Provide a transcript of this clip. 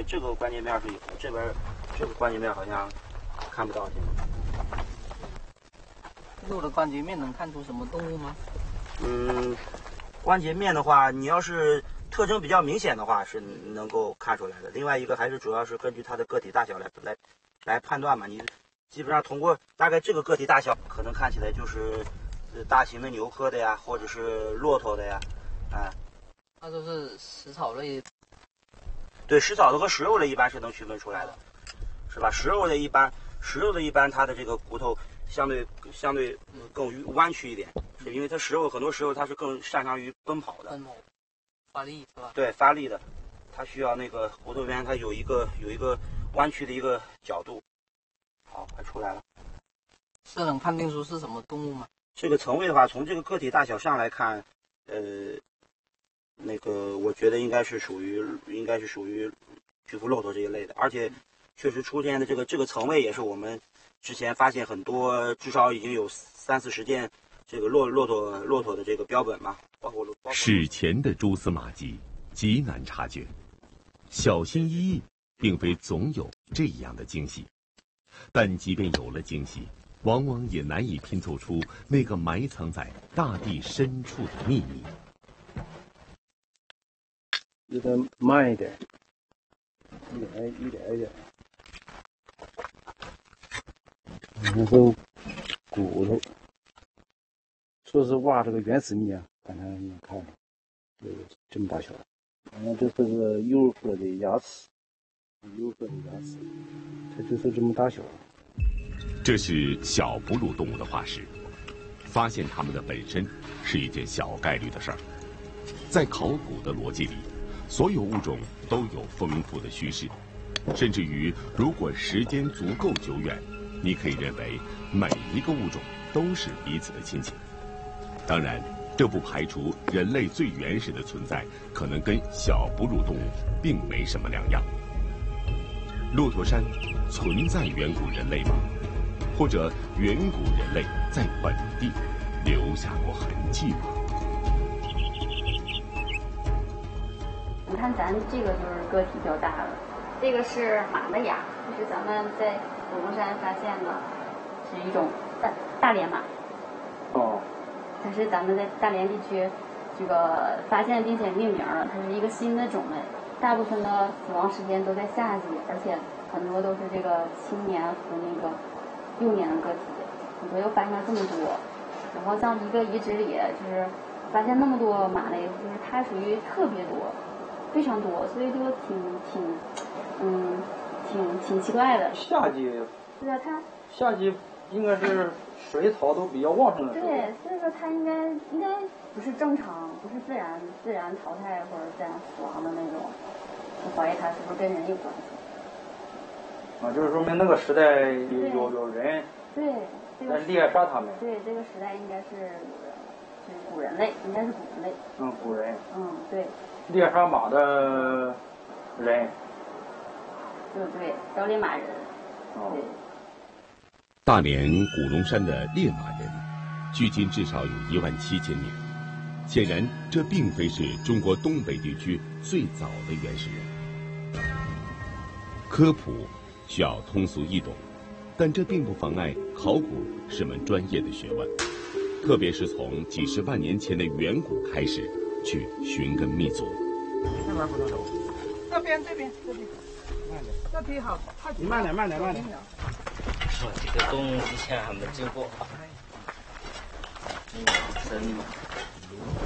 对，这个关节面是有的，这边这个关节面好像看不到现在。 鹿的关节面能看出什么动物吗？ 关节面的话，你要是特征比较明显的话，是能够看出来的。另外一个还是主要是根据它的个体大小来判断嘛。你基本上通过大概这个个体大小，可能看起来就是大型的牛科的呀，或者是骆驼的呀， 那都是食草类。 对，食草的和食肉的一般是能区分出来的，是吧？食肉的一般它的这个骨头相对更弯曲一点，是因为它很多食肉它是更擅长于奔跑的， 发力是吧？ 对，发力的，它需要那个骨头边它有一个弯曲的一个角度。好，快出来了。 是能判定出是什么动物吗？ 这个层位的话，从这个个体大小上来看，那个我觉得应该是属于巨幅骆驼这一类的，而且确实出现的这个层位也是我们之前发现很多，至少已经有30-40件这个骆驼的这个标本嘛，包括史前的蛛丝马迹极难察觉，小心翼翼并非总有这样的惊喜，但即便有了惊喜，往往也难以拼凑出那个埋藏在大地深处的秘密。 有点慢一点，一点。那时候骨头，说是挖这个原始密啊，刚才你看了，有这么大小，这是个游河的牙齿，它就是这么大小。 这是小哺乳动物的化石，发现它们的本身是一件小概率的事儿。在考古的逻辑里，所有物种都有丰富的虚实，甚至于如果时间足够久远，你可以认为每一个物种都是彼此的亲戚。当然，这不排除人类最原始的存在可能跟小哺乳动物并没什么两样。骆驼山存在远古人类吗？或者远古人类在本地留下过痕迹吗？ 你看咱这个就是个体比较大了，这个是马的牙，就是咱们在古龙山发现的，是一种大连马。 哦。 它是咱们在大连地区这个发现并且命名了，它是一个新的种类。大部分的死亡时间都在夏季，而且很多都是这个青年和那个幼年的个体，很多又发现了这么多。然后像一个遗址里，就是发现那么多马类，就是它属于特别多。非常多，所以就挺奇怪的。 夏季， 对啊，它夏季应该是水草都比较旺盛的时候。 对，所以说它应该不是正常，不是自然淘汰或者自然死亡的那种。我怀疑它是不是跟人有关系？ 就是说明那个时代有人对在猎杀他们。 对，这个时代应该是古人类，应该是古人类。 古人。 对。 猎杀马的人， 对，狩猎马人。对。 大连古龙山的猎马人，距今至少有17000年。显然，这并非是中国东北地区最早的原始人。科普需要通俗易懂，但这并不妨碍考古是门专业的学问，特别是从几十万年前的远古开始。去寻根觅祖。 那边不能走，这边，慢点，这批好， 你慢点。 说这个动物之前还没经过，真的。